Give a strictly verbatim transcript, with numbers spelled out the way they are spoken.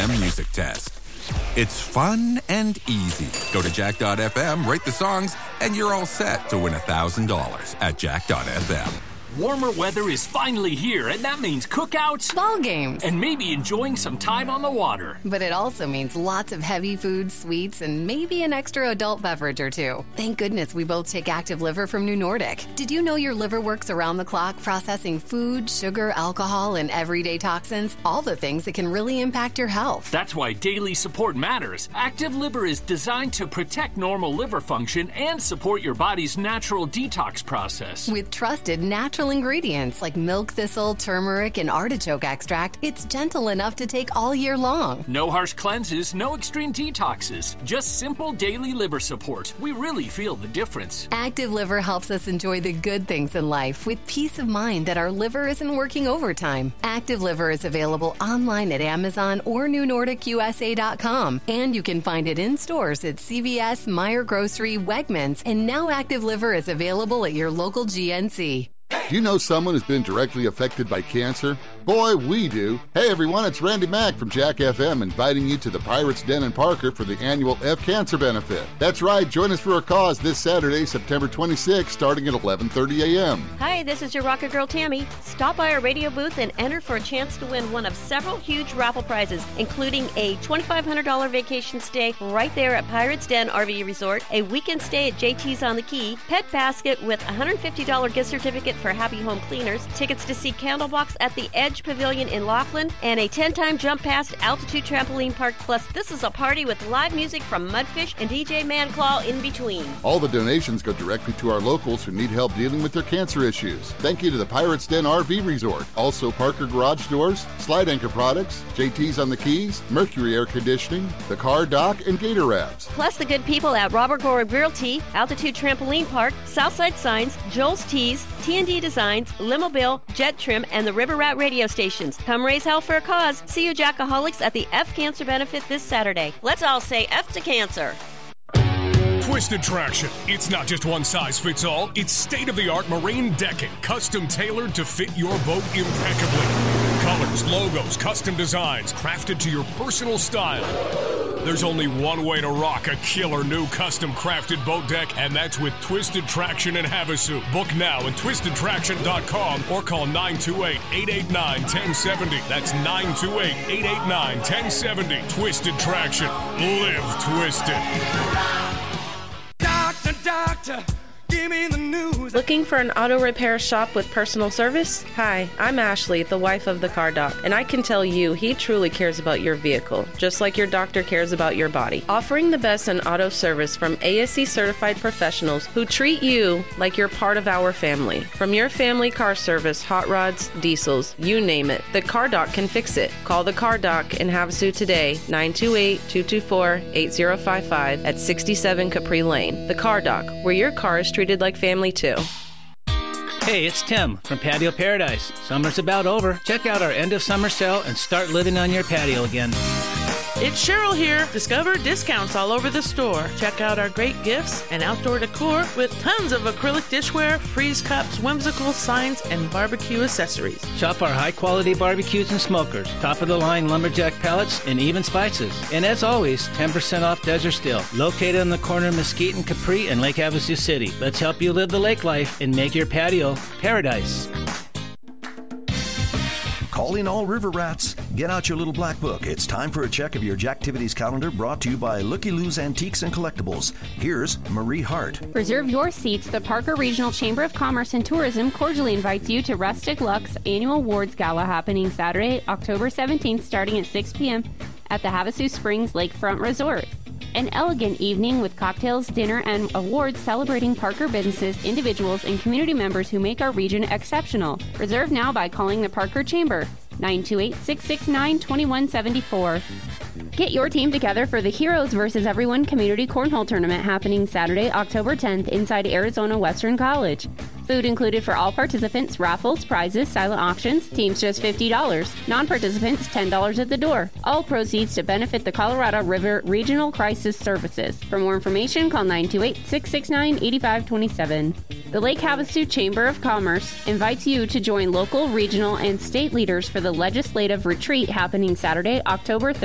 M music test. It's fun and easy. Go to jack dot f m, rate the songs, and you're all set to win one thousand dollars at jack dot f m. Warmer weather is finally here, and that means cookouts, ball games, and maybe enjoying some time on the water. But it also means lots of heavy foods, sweets, and maybe an extra adult beverage or two. Thank goodness we both take Active Liver from New Nordic. Did you know your liver works around the clock processing food, sugar, alcohol, and everyday toxins? All the things that can really impact your health. That's why daily support matters. Active Liver is designed to protect normal liver function and support your body's natural detox process. With trusted natural ingredients like milk thistle, turmeric, and artichoke extract, it's gentle enough to take all year long. No harsh cleanses, no extreme detoxes, just simple daily liver support. We really feel the difference. Active Liver helps us enjoy the good things in life with peace of mind that our liver isn't working overtime. Active Liver is available online at Amazon or new nordic u s a dot com, and you can find it in stores at C V S, Meijer Grocery, Wegmans, and now Active Liver is available at your local G N C. Do you know someone who's been directly affected by cancer? Boy, we do. Hey everyone, it's Randy Mack from Jack F M inviting you to the Pirates Den in Parker for the annual F Cancer Benefit. That's right, join us for a cause this Saturday, September twenty-sixth, starting at eleven thirty a.m. Hi, this is your rocker girl Tammy. Stop by our radio booth and enter for a chance to win one of several huge raffle prizes, including a twenty-five hundred dollars vacation stay right there at Pirates Den R V Resort, a weekend stay at J T's on the Key, pet basket with a one hundred fifty dollars gift certificate for Happy Home Cleaners, tickets to see Candlebox at the Edge Pavilion in Laughlin, and a ten-time jump pass to Altitude Trampoline Park. Plus, this is a party with live music from Mudfish and D J Manclaw in between. All the donations go directly to our locals who need help dealing with their cancer issues. Thank you to the Pirates Den R V Resort, also Parker Garage Doors, Slide Anchor Products, J T's on the Keys, Mercury Air Conditioning, the Car Dock, and Gator Wraps. Plus the good people at Robert Gore Realty, Altitude Trampoline Park, Southside Signs, Joel's Tees, T and D Designs, Limobill, Jet Trim, and the River Rat radio stations. Come raise hell for a cause. See you Jackaholics at the F Cancer Benefit this Saturday. Let's all say F to cancer. Twisted Traction. It's not just one size fits all. It's state-of-the-art marine decking, custom tailored to fit your boat impeccably. Colors, logos, custom designs, crafted to your personal style. There's only one way to rock a killer new custom crafted boat deck, and that's with Twisted Traction in Havasu. Book now at twisted traction dot com or call nine two eight, eight eight nine, one zero seven zero. That's nine two eight, eight eight nine, one zero seven zero. Twisted Traction. Live twisted. Doctor, doctor, give me the news. Looking for an auto repair shop with personal service? Hi, I'm Ashley, the wife of the Car Doc, and I can tell you he truly cares about your vehicle, just like your doctor cares about your body. Offering the best in auto service from A S E certified professionals who treat you like you're part of our family. From your family car service, hot rods, diesels, you name it, the Car Doc can fix it. Call the Car Doc in Havasu today, nine two eight, two two four, eight zero five five at sixty-seven Capri Lane. The Car Doc, where your car is treated like family too. Hey, it's Tim from Patio Paradise. Summer's about over. Check out our end of summer sale and start living on your patio again. It's Cheryl here. Discover discounts all over the store. Check out our great gifts and outdoor decor with tons of acrylic dishware, freeze cups, whimsical signs, and barbecue accessories. Shop our high-quality barbecues and smokers, top-of-the-line lumberjack pallets, and even spices. And as always, ten percent off Desert Steel, located on the corner of Mesquite and Capri in Lake Havasu City. Let's help you live the lake life and make your patio paradise. Calling all river rats. Get out your little black book. It's time for a check of your Jacktivities calendar brought to you by Looky Lou's Antiques and Collectibles. Here's Marie Hart. Reserve your seats. The Parker Regional Chamber of Commerce and Tourism cordially invites you to Rustic Luck's annual awards gala happening Saturday, October seventeenth, starting at six p.m. at the Havasu Springs Lakefront Resort. An elegant evening with cocktails, dinner, and awards celebrating Parker businesses, individuals, and community members who make our region exceptional. Reserve now by calling the Parker Chamber, nine two eight, six six nine, two one seven four. Get your team together for the Heroes versus Everyone Community Cornhole Tournament happening Saturday, October tenth inside Arizona Western College. Food included for all participants, raffles, prizes, silent auctions, teams just fifty dollars. Non-participants, ten dollars at the door. All proceeds to benefit the Colorado River Regional Crisis Services. For more information, call nine two eight, six six nine, eight five two seven. The Lake Havasu Chamber of Commerce invites you to join local, regional, and state leaders for the legislative retreat happening Saturday, October third.